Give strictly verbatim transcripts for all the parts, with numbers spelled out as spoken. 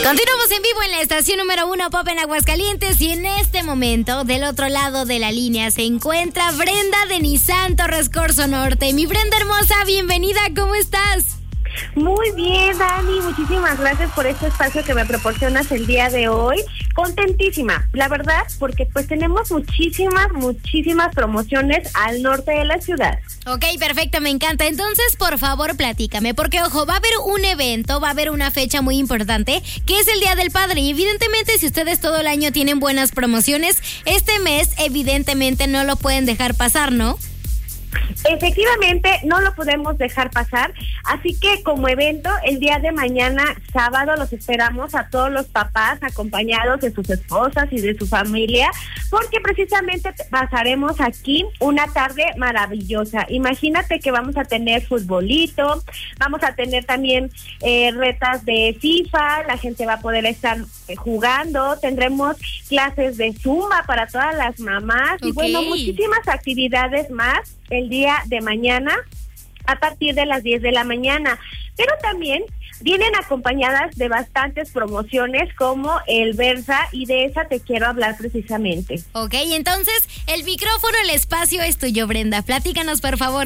Continuamos en vivo en la estación número uno Pop en Aguascalientes y en este momento del otro lado de la línea se encuentra Brenda de Nissan Torres Corzo Norte. Mi Brenda hermosa, bienvenida, ¿cómo estás? Muy bien, Dani, muchísimas gracias por este espacio que me proporcionas el día de hoy. Contentísima, la verdad, porque pues tenemos muchísimas, muchísimas promociones al norte de la ciudad. Ok, perfecto, me encanta. Entonces, por favor, platícame, porque ojo, va a haber un evento, va a haber una fecha muy importante, que es el Día del Padre. Y evidentemente, si ustedes todo el año tienen buenas promociones, este mes evidentemente no lo pueden dejar pasar, ¿no? Efectivamente, no lo podemos dejar pasar, así que como evento, el día de mañana, sábado, los esperamos a todos los papás acompañados de sus esposas y de su familia, porque precisamente pasaremos aquí una tarde maravillosa. Imagínate que vamos a tener futbolito, vamos a tener también eh, retas de FIFA, la gente va a poder estar eh, jugando, tendremos clases de Zumba para todas las mamás, okay. Y bueno, muchísimas actividades más el día de mañana a partir de las diez de la mañana, pero también vienen acompañadas de bastantes promociones como el Versa, y de esa te quiero hablar precisamente. Ok, entonces el micrófono, el espacio es tuyo, Brenda, platícanos por favor.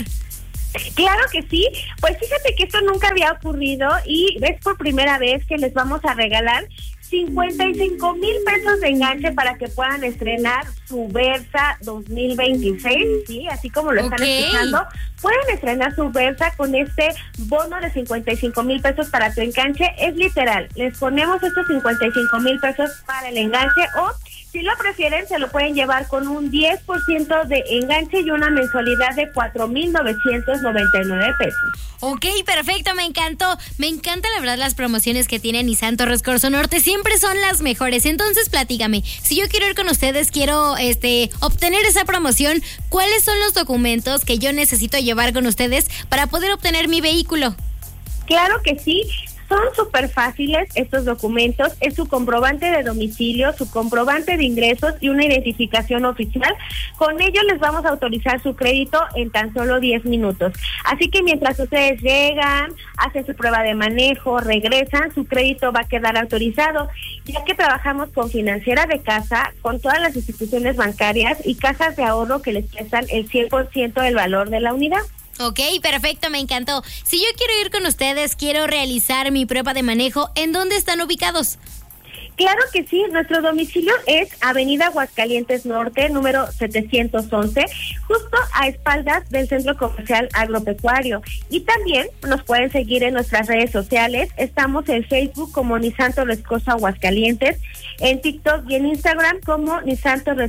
Claro que sí, pues fíjate que esto nunca había ocurrido y es por primera vez que les vamos a regalar cincuenta y cinco mil pesos de enganche para que puedan estrenar su Versa dos mil veintiséis, sí, así como lo están okay. escuchando, pueden estrenar su Versa con este bono de cincuenta y cinco mil pesos para tu enganche. Es literal, les ponemos estos cincuenta y cinco mil pesos para el enganche, o si lo prefieren, se lo pueden llevar con un diez por ciento de enganche y una mensualidad de cuatro mil novecientos noventa y nueve pesos. Ok, perfecto, me encantó. Me encantan, la verdad, las promociones que tiene Nissan Torres Corzo Norte. Siempre son las mejores. Entonces, platícame. Si yo quiero ir con ustedes, quiero este obtener esa promoción, ¿cuáles son los documentos que yo necesito llevar con ustedes para poder obtener mi vehículo? Claro que sí. Son súper fáciles estos documentos, es su comprobante de domicilio, su comprobante de ingresos y una identificación oficial. Con ello les vamos a autorizar su crédito en tan solo diez minutos. Así que mientras ustedes llegan, hacen su prueba de manejo, regresan, su crédito va a quedar autorizado, ya que trabajamos con Financiera de Casa, con todas las instituciones bancarias y cajas de ahorro que les prestan el cien por ciento del valor de la unidad. Ok, perfecto, me encantó. Si yo quiero ir con ustedes, quiero realizar mi prueba de manejo, ¿en dónde están ubicados? Claro que sí, nuestro domicilio es Avenida Aguascalientes Norte, número setecientos once, justo a espaldas del Centro Comercial Agropecuario. Y también nos pueden seguir en nuestras redes sociales. Estamos en Facebook como Nissan Torres Corzo Aguascalientes, en TikTok y en Instagram como Nissan Torres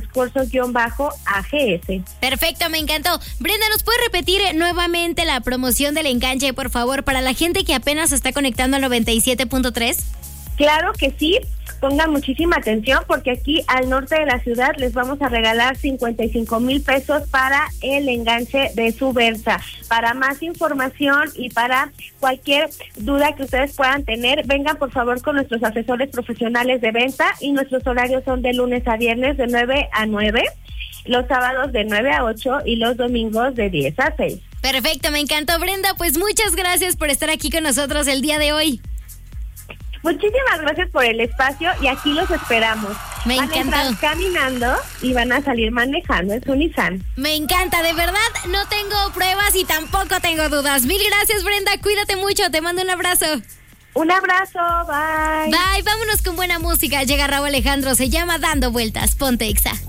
Corzo-A G S. Perfecto, me encantó. Brenda, ¿nos puede repetir nuevamente la promoción del enganche, por favor, para la gente que apenas se está conectando al noventa y siete punto tres? Claro que sí. Pongan muchísima atención porque aquí al norte de la ciudad les vamos a regalar cincuenta y cinco mil pesos para el enganche de su Versa. Para más información y para cualquier duda que ustedes puedan tener, vengan por favor con nuestros asesores profesionales de venta, y nuestros horarios son de lunes a viernes de nueve a nueve, los sábados de nueve a ocho y los domingos de diez a seis. Perfecto, me encantó, Brenda, pues muchas gracias por estar aquí con nosotros el día de hoy. Muchísimas gracias por el espacio y aquí los esperamos. Me van encantó. a entrar caminando y van a salir manejando en su Nissan. Me encanta, de verdad, no tengo pruebas y tampoco tengo dudas. Mil gracias, Brenda, cuídate mucho, te mando un abrazo. Un abrazo, bye. Bye, vámonos con buena música. Llega Rauw Alejandro, se llama Dando Vueltas. Ponte Exa.